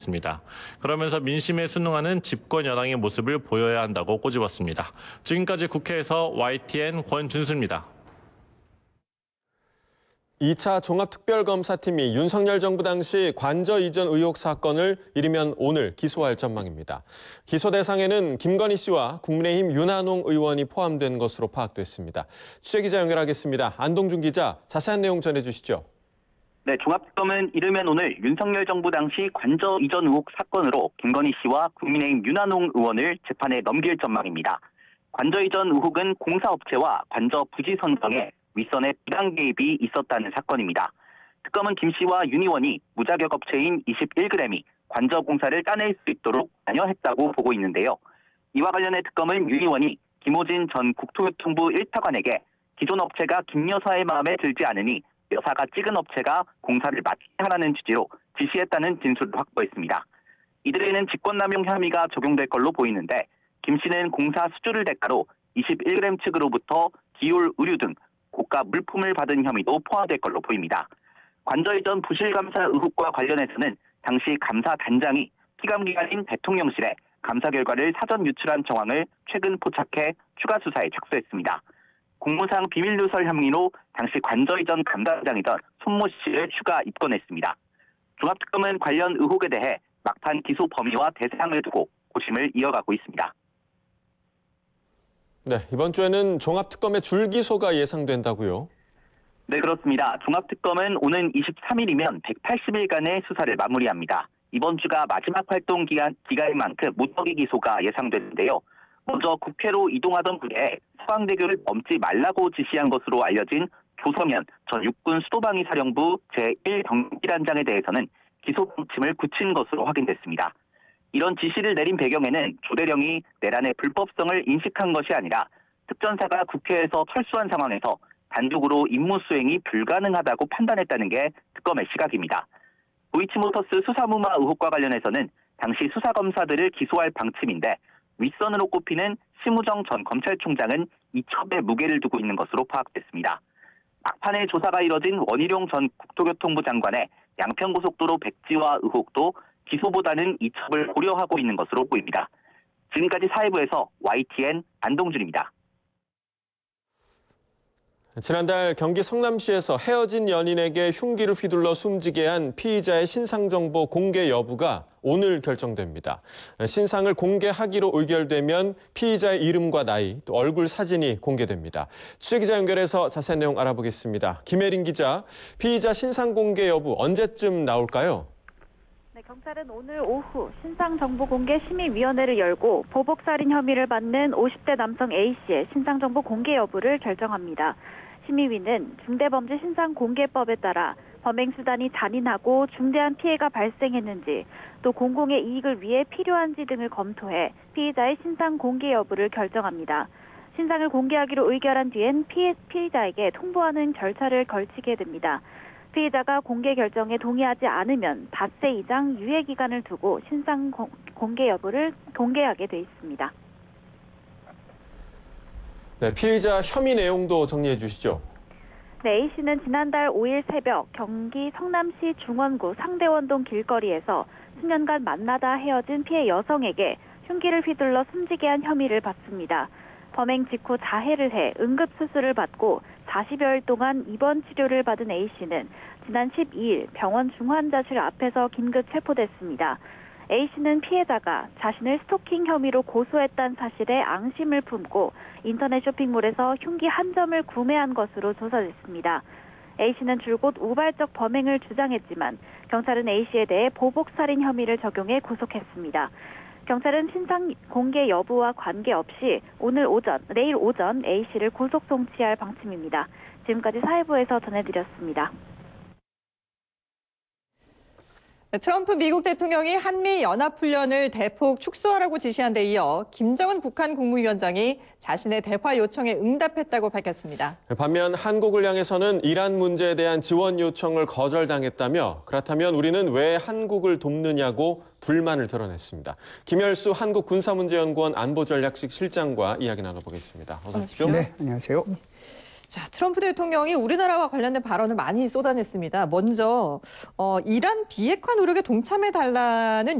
습니다. 그러면서 민심에 순응하는 집권 여당의 모습을 보여야 한다고 꼬집었습니다. 지금까지 국회에서 YTN 권준수입니다. 2차 종합특별검사팀이 윤석열 정부 당시 관저 이전 의혹 사건을 이르면 오늘 기소할 전망입니다. 기소 대상에는 김건희 씨와 국민의힘 윤한홍 의원이 포함된 것으로 파악됐습니다. 취재기자 연결하겠습니다. 안동준 기자, 자세한 내용 전해주시죠. 네, 종합특검은 이르면 오늘 윤석열 정부 당시 관저 이전 의혹 사건으로 김건희 씨와 국민의힘 윤한홍 의원을 재판에 넘길 전망입니다. 관저 이전 의혹은 공사업체와 관저 부지 선정에 윗선의 부당 개입이 있었다는 사건입니다. 특검은 김 씨와 윤 의원이 무자격 업체인 21g이 관저 공사를 따낼 수 있도록 관여했다고 보고 있는데요. 이와 관련해 특검은 윤 의원이 김호진 전 국토교통부 1차관에게 기존 업체가 김 여사의 마음에 들지 않으니 여사가 찍은 업체가 공사를 맡게 하라는 취지로 지시했다는 진술을 확보했습니다. 이들에는 직권남용 혐의가 적용될 걸로 보이는데 김 씨는 공사 수주를 대가로 21g 측으로부터 기울 의류 등 고가 물품을 받은 혐의도 포함될 걸로 보입니다. 관저 이전 부실감사 의혹과 관련해서는 당시 감사단장이 피감기관인 대통령실에 감사 결과를 사전 유출한 정황을 최근 포착해 추가 수사에 착수했습니다. 공무상 비밀 누설 혐의로 당시 관저 이전 감사장이던 손모 씨를 추가 입건했습니다. 종합특검은 관련 의혹에 대해 막판 기소 범위와 대상을 두고 고심을 이어가고 있습니다. 네, 이번 주에는 종합특검의 줄기소가 예상된다고요? 네, 그렇습니다. 종합특검은 오는 23일이면 180일간의 수사를 마무리합니다. 이번 주가 마지막 활동 기간인 만큼 무더기 기소가 예상되는데요. 먼저 국회로 이동하던 후에 서강대교를 넘지 말라고 지시한 것으로 알려진 조성현 전 육군 수도방위 사령부 제1경기단장에 대해서는 기소 방침을 굳힌 것으로 확인됐습니다. 이런 지시를 내린 배경에는 조대령이 내란의 불법성을 인식한 것이 아니라 특전사가 국회에서 철수한 상황에서 단독으로 임무 수행이 불가능하다고 판단했다는 게 특검의 시각입니다. 도이치모터스 수사무마 의혹과 관련해서는 당시 수사검사들을 기소할 방침인데 윗선으로 꼽히는 심우정 전 검찰총장은 이첩에 무게를 두고 있는 것으로 파악됐습니다. 막판에 조사가 이뤄진 원희룡 전 국토교통부 장관의 양평고속도로 백지화 의혹도 기소보다는 이첩을 고려하고 있는 것으로 보입니다. 지금까지 사회부에서 YTN 안동준입니다. 지난달 경기 성남시에서 헤어진 연인에게 흉기를 휘둘러 숨지게 한 피의자의 신상정보 공개 여부가 오늘 결정됩니다. 신상을 공개하기로 의결되면 피의자의 이름과 나이, 또 얼굴 사진이 공개됩니다. 취재기자 연결해서 자세한 내용 알아보겠습니다. 김혜린 기자, 피의자 신상 공개 여부 언제쯤 나올까요? 네, 경찰은 오늘 오후 신상정보공개심의위원회를 열고 보복살인 혐의를 받는 50대 남성 A씨의 신상정보 공개 여부를 결정합니다. 심의위는 중대범죄신상공개법에 따라 범행수단이 잔인하고 중대한 피해가 발생했는지 또 공공의 이익을 위해 필요한지 등을 검토해 피의자의 신상 공개 여부를 결정합니다. 신상을 공개하기로 의결한 뒤엔 피의자에게 통보하는 절차를 걸치게 됩니다. 피의자가 공개 결정에 동의하지 않으면 닷새 이상 유예 기간을 두고 신상 공개 여부를 공개하게 돼 있습니다. 네, 피의자 혐의 내용도 정리해 주시죠. 네, A씨는 지난달 5일 새벽 경기 성남시 중원구 상대원동 길거리에서 수년간 만나다 헤어진 피해 여성에게 흉기를 휘둘러 숨지게 한 혐의를 받습니다. 범행 직후 자해를 해 응급수술을 받고 40여일 동안 입원 치료를 받은 A씨는 지난 12일 병원 중환자실 앞에서 긴급 체포됐습니다. A씨는 피해자가 자신을 스토킹 혐의로 고소했다는 사실에 앙심을 품고 인터넷 쇼핑몰에서 흉기 한 점을 구매한 것으로 조사됐습니다. A씨는 줄곧 우발적 범행을 주장했지만 경찰은 A씨에 대해 보복살인 혐의를 적용해 구속했습니다. 경찰은 신상 공개 여부와 관계없이 내일 오전 A씨를 구속 송치할 방침입니다. 지금까지 사회부에서 전해드렸습니다. 트럼프 미국 대통령이 한미 연합훈련을 대폭 축소하라고 지시한 데 이어 김정은 북한 국무위원장이 자신의 대화 요청에 응답했다고 밝혔습니다. 반면 한국을 향해서는 이란 문제에 대한 지원 요청을 거절당했다며 그렇다면 우리는 왜 한국을 돕느냐고 불만을 드러냈습니다. 김열수 한국군사문제연구원 안보전략실 실장과 이야기 나눠보겠습니다. 어서 오십시오. 네, 안녕하세요. 자, 트럼프 대통령이 우리나라와 관련된 발언을 많이 쏟아냈습니다. 먼저 이란 비핵화 노력에 동참해달라는